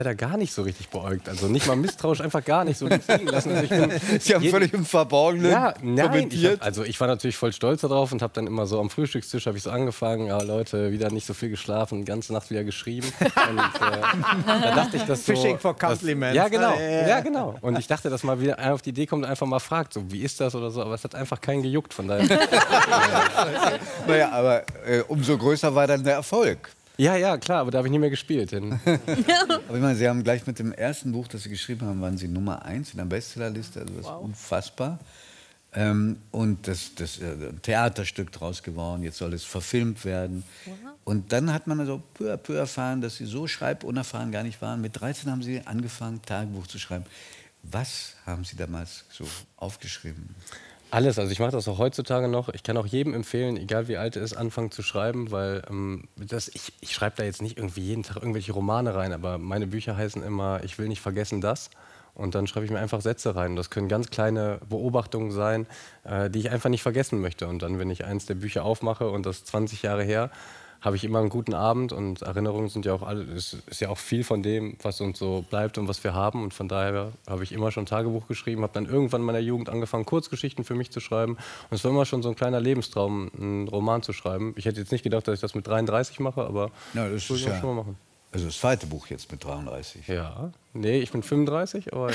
da gar nicht so richtig beäugt. Also nicht mal misstrauisch, einfach gar nicht so liegen lassen. Also Sie haben völlig im Verborgenen kommentiert. Ich war natürlich voll stolz darauf und habe dann immer so am Frühstückstisch habe ich so angefangen, ja Leute, wieder nicht so viel geschlafen, die ganze Nacht wieder geschrieben. Und da dachte ich, dass so... Fishing for Compliments. Ja, genau. Ja, genau. Und ich dachte, dass mal wieder einer auf die Idee kommt und einfach mal fragt, so, wie ist das oder so. Aber es hat einfach keinen gejuckt, von daher... Naja, aber umso größer war dann der Erfolg. Ja, ja, klar, aber da habe ich nie mehr gespielt. Aber ich meine, Sie haben gleich mit dem ersten Buch, das Sie geschrieben haben, waren Sie Nummer 1 in der Bestsellerliste. Also das ist unfassbar. Und das ist ein Theaterstück draus geworden. Jetzt soll es verfilmt werden. Und dann hat man also peu à peu erfahren, dass Sie so schreibunerfahren gar nicht waren. Mit 13 haben Sie angefangen, Tagebuch zu schreiben. Was haben Sie damals so aufgeschrieben? Alles, also ich mache das auch heutzutage noch. Ich kann auch jedem empfehlen, egal wie alt er ist, anfangen zu schreiben, weil ich schreibe da jetzt nicht irgendwie jeden Tag irgendwelche Romane rein, aber meine Bücher heißen immer, ich will nicht vergessen das. Und dann schreibe ich mir einfach Sätze rein. Das können ganz kleine Beobachtungen sein, die ich einfach nicht vergessen möchte. Und dann, wenn ich eins der Bücher aufmache und das ist 20 Jahre her, habe ich immer einen guten Abend und Erinnerungen sind ja auch ist ja auch viel von dem, was uns so bleibt und was wir haben. Und von daher habe ich immer schon Tagebuch geschrieben, habe dann irgendwann in meiner Jugend angefangen, Kurzgeschichten für mich zu schreiben. Und es war immer schon so ein kleiner Lebenstraum, einen Roman zu schreiben. Ich hätte jetzt nicht gedacht, dass ich das mit 33 mache, aber das will ich auch schon mal machen. Also das zweite Buch jetzt mit 33. Ja, nee, ich bin 35, aber ja.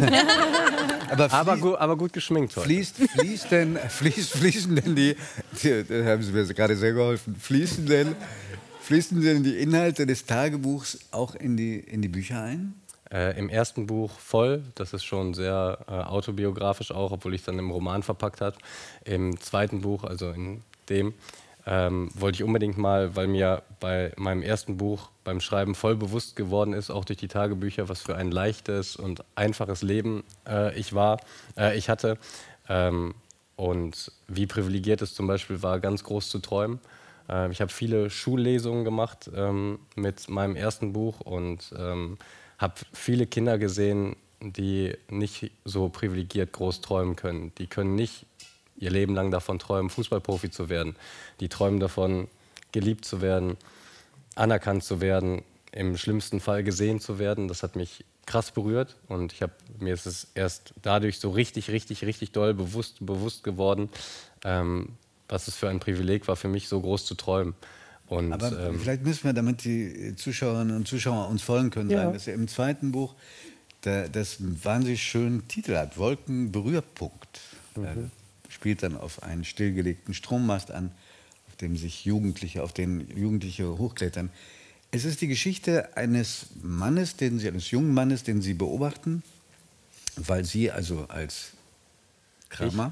aber gut geschminkt heute. Fließen denn die, da haben Sie mir gerade sehr geholfen, fließen denn die Inhalte des Tagebuchs auch in die Bücher ein? Im ersten Buch voll, das ist schon sehr autobiografisch auch, obwohl ich es dann im Roman verpackt habe. Im zweiten Buch, also in dem, wollte ich unbedingt mal, weil mir bei meinem ersten Buch beim Schreiben voll bewusst geworden ist, auch durch die Tagebücher, was für ein leichtes und einfaches Leben ich hatte. Und wie privilegiert es zum Beispiel war, ganz groß zu träumen. Ich habe viele Schullesungen gemacht mit meinem ersten Buch und habe viele Kinder gesehen, die nicht so privilegiert groß träumen können. Die können nicht ihr Leben lang davon träumen, Fußballprofi zu werden. Die träumen davon, geliebt zu werden, anerkannt zu werden, im schlimmsten Fall gesehen zu werden. Das hat mich krass berührt und mir ist es erst dadurch so richtig doll bewusst geworden, was es für ein Privileg war, für mich so groß zu träumen. Und, aber vielleicht müssen wir, damit die Zuschauerinnen und Zuschauer uns folgen können, sagen, dass er im zweiten Buch das wahnsinnig schönen Titel hat, Wolkenberührpunkt. Spielt dann auf einen stillgelegten Strommast an, auf den Jugendliche hochklettern. Es ist die Geschichte eines jungen Mannes, den Sie beobachten, weil Sie also als Kramer,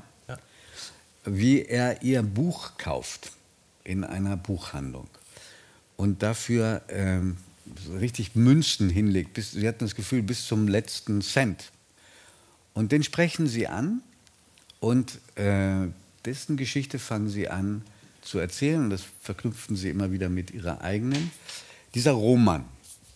wie er Ihr Buch kauft in einer Buchhandlung und dafür so richtig Münzen hinlegt. Sie hatten das Gefühl, bis zum letzten Cent. Und den sprechen Sie an. Und dessen Geschichte fangen Sie an zu erzählen und das verknüpfen Sie immer wieder mit Ihrer eigenen. Dieser Roman,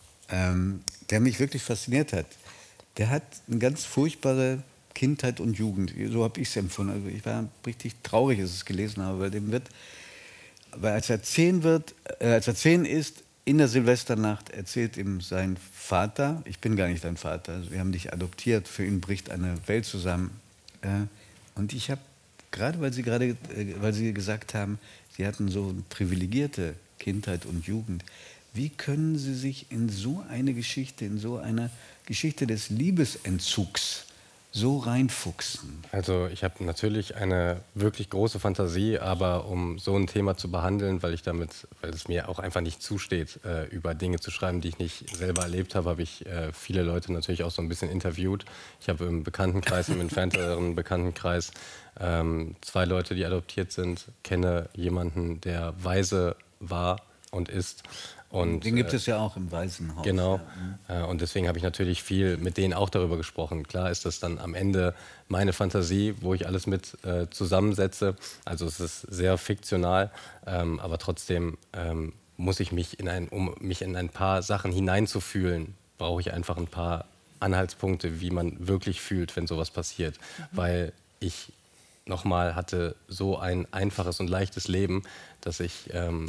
der mich wirklich fasziniert hat, der hat eine ganz furchtbare Kindheit und Jugend. So habe ich es empfunden. Also ich war richtig traurig, als ich es gelesen habe, weil als er 10 ist, in der Silvesternacht erzählt ihm sein Vater, ich bin gar nicht dein Vater, also wir haben dich adoptiert, für ihn bricht eine Welt zusammen. Und ich habe, weil Sie gesagt haben, Sie hatten so eine privilegierte Kindheit und Jugend, wie können Sie sich in so eine Geschichte, in so einer Geschichte des Liebesentzugs so reinfuchsen? Also ich habe natürlich eine wirklich große Fantasie, aber um so ein Thema zu behandeln, weil es mir auch einfach nicht zusteht, über Dinge zu schreiben, die ich nicht selber erlebt habe, habe ich viele Leute natürlich auch so ein bisschen interviewt. Ich habe im Bekanntenkreis, im entfernteren Bekanntenkreis 2 Leute, die adoptiert sind, kenne jemanden, der Waise war und ist. Und, den gibt es ja auch im Waisenhaus. Genau. Ja. Und deswegen habe ich natürlich viel mit denen auch darüber gesprochen. Klar ist das dann am Ende meine Fantasie, wo ich alles mit zusammensetze. Also es ist sehr fiktional, aber trotzdem muss ich um mich in ein paar Sachen hineinzufühlen, brauche ich einfach ein paar Anhaltspunkte, wie man wirklich fühlt, wenn sowas passiert. Weil ich nochmal hatte so ein einfaches und leichtes Leben, dass ich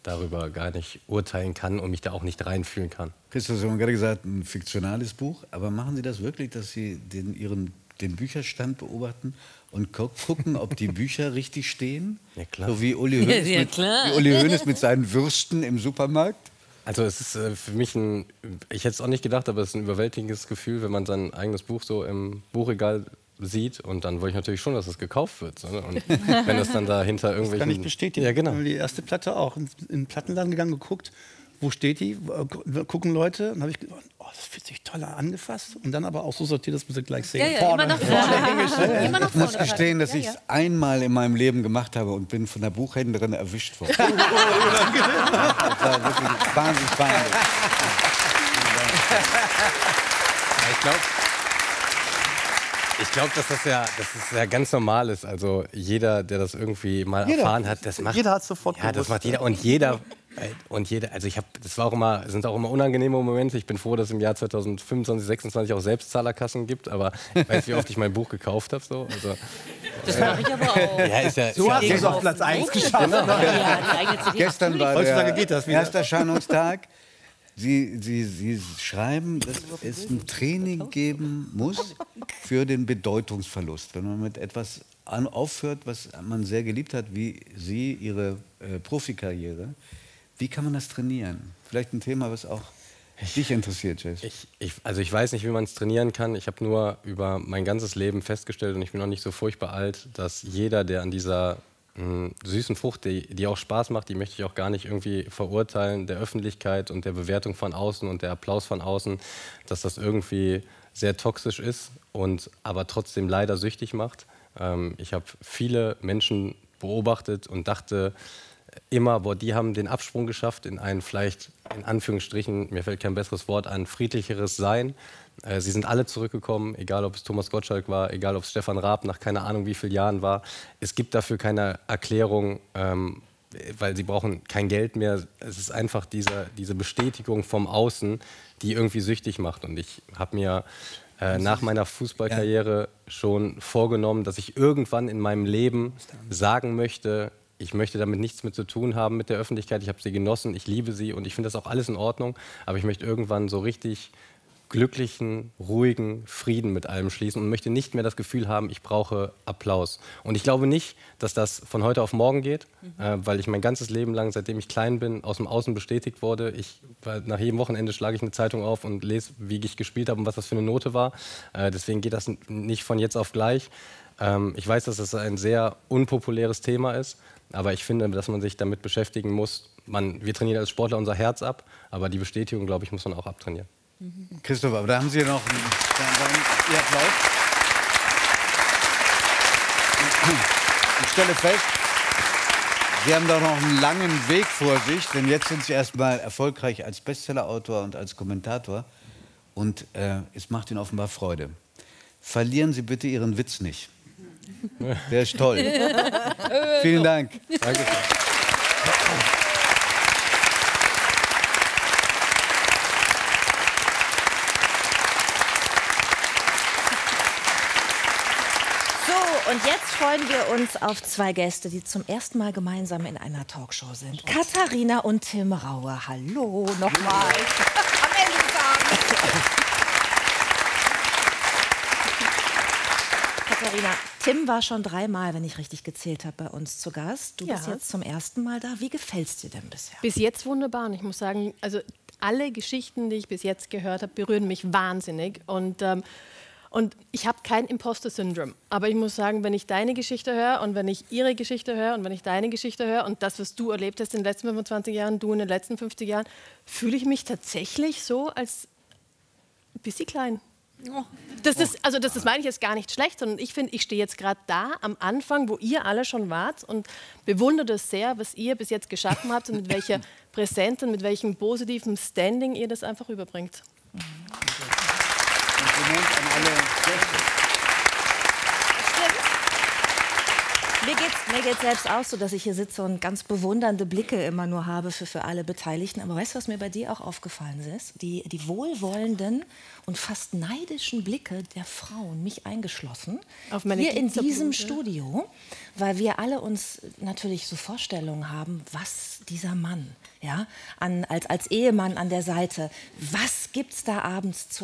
darüber gar nicht urteilen kann und mich da auch nicht reinfühlen kann. Christoph, Sie haben gerade gesagt, ein fiktionales Buch, aber machen Sie das wirklich, dass Sie den Bücherstand beobachten und gucken, ob die Bücher richtig stehen? Ja, klar. So wie Uli Hoeneß mit seinen Würsten im Supermarkt? Also es ist für mich ich hätte es auch nicht gedacht, aber es ist ein überwältigendes Gefühl, wenn man sein eigenes Buch so im Buchregal sieht, und dann wollte ich natürlich schon, dass es gekauft wird. So, ne? Und wenn das dann dahinter irgendwelchen... Das kann ich bestätigen. Ja, genau. Die erste Platte auch in den Plattenladen gegangen, geguckt, wo steht die, gucken Leute, und habe ich gedacht, oh, das fühlt sich toll an, angefasst, und dann aber auch so sortiert, dass man sie gleich sehen. Ja, immer nach vorne. Ich muss gestehen, dass ich es einmal in meinem Leben gemacht habe und bin von der Buchhändlerin erwischt worden. Das war wirklich wahnsinnig peinlich. Ich glaube, dass das ja ganz normal ist. Also jeder, der das irgendwie mal erfahren hat, das macht... Jeder hat sofort gewusst. Das macht jeder. Und jeder, also sind auch immer unangenehme Momente. Ich bin froh, dass es im Jahr 2025, 2026 auch Selbstzahlerkassen gibt. Aber ich weiß, wie oft ich mein Buch gekauft habe. So. Also, das mache ich aber auch. Ja, so hast du es auf Platz 1 geschafft. Genau. Gestern war der erste Erscheinungstag. Sie schreiben, dass es ein Training geben muss für den Bedeutungsverlust. Wenn man mit etwas aufhört, was man sehr geliebt hat, wie Sie, Ihre Profikarriere, wie kann man das trainieren? Vielleicht ein Thema, was auch dich interessiert, Jason. Also ich weiß nicht, wie man es trainieren kann. Ich habe nur über mein ganzes Leben festgestellt, und ich bin noch nicht so furchtbar alt, dass jeder, der an dieser süßen Frucht, die auch Spaß macht, die möchte ich auch gar nicht irgendwie verurteilen, der Öffentlichkeit und der Bewertung von außen und der Applaus von außen, dass das irgendwie sehr toxisch ist und aber trotzdem leider süchtig macht. Ich habe viele Menschen beobachtet und dachte immer, boah, die haben den Absprung geschafft in ein vielleicht, in Anführungsstrichen, mir fällt kein besseres Wort ein, friedlicheres Sein. Sie sind alle zurückgekommen, egal ob es Thomas Gottschalk war, egal ob es Stefan Raab nach keine Ahnung wie vielen Jahren war. Es gibt dafür keine Erklärung, weil sie brauchen kein Geld mehr. Es ist einfach diese Bestätigung vom Außen, die irgendwie süchtig macht. Und ich habe mir nach meiner Fußballkarriere schon vorgenommen, dass ich irgendwann in meinem Leben sagen möchte, ich möchte damit nichts mehr zu tun haben mit der Öffentlichkeit. Ich habe sie genossen, ich liebe sie und ich finde das auch alles in Ordnung. Aber ich möchte irgendwann so richtig glücklichen, ruhigen Frieden mit allem schließen und möchte nicht mehr das Gefühl haben, ich brauche Applaus. Und ich glaube nicht, dass das von heute auf morgen geht, weil ich mein ganzes Leben lang, seitdem ich klein bin, aus dem Außen bestätigt wurde. Nach jedem Wochenende schlage ich eine Zeitung auf und lese, wie ich gespielt habe und was das für eine Note war. Deswegen geht das nicht von jetzt auf gleich. Ich weiß, dass das ein sehr unpopuläres Thema ist, aber ich finde, dass man sich damit beschäftigen muss. Wir trainieren als Sportler unser Herz ab, aber die Bestätigung, glaube ich, muss man auch abtrainieren. Christoph, aber da haben Sie noch Ihr Applaus. Ich stelle fest, Sie haben doch noch einen langen Weg vor sich, denn jetzt sind Sie erstmal erfolgreich als Bestsellerautor und als Kommentator und es macht Ihnen offenbar Freude. Verlieren Sie bitte Ihren Witz nicht. Der ist toll. Vielen Dank. Danke. Und jetzt freuen wir uns auf zwei Gäste, die zum ersten Mal gemeinsam in einer Talkshow sind. Katharina und Tim Raue. Hallo nochmal. Am Ende des Abends. Katharina, Tim war schon 3-mal, wenn ich richtig gezählt habe, bei uns zu Gast. Du bist jetzt zum ersten Mal da. Wie gefällt es dir denn bisher? Bis jetzt wunderbar. Und ich muss sagen, also alle Geschichten, die ich bis jetzt gehört habe, berühren mich wahnsinnig. Und ich habe kein Imposter-Syndrom. Aber ich muss sagen, wenn ich deine Geschichte höre und wenn ich ihre Geschichte höre und wenn ich deine Geschichte höre und das, was du erlebt hast in den letzten 25 Jahren, du in den letzten 50 Jahren, fühle ich mich tatsächlich so als ein bisschen klein. Das meine ich jetzt gar nicht schlecht, sondern ich finde, ich stehe jetzt gerade da am Anfang, wo ihr alle schon wart und bewundere das sehr, was ihr bis jetzt geschaffen habt und mit welcher Präsenz und mit welchem positiven Standing ihr das einfach überbringt. Kompliment an alle Gäste. Mir geht's selbst auch so, dass ich hier sitze und ganz bewundernde Blicke immer nur habe für alle Beteiligten. Aber weißt du, was mir bei dir auch aufgefallen ist? Die wohlwollenden und fast neidischen Blicke der Frauen, mich eingeschlossen, Auf meine hier in Glitzerbluse. diesem Studio, weil wir alle uns natürlich so Vorstellungen haben, was dieser Mann, ja, als Ehemann an der Seite, was gibt's da abends zu